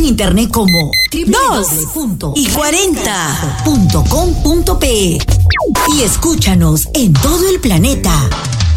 internet como 2y40.com.pe y escúchanos en todo el planeta.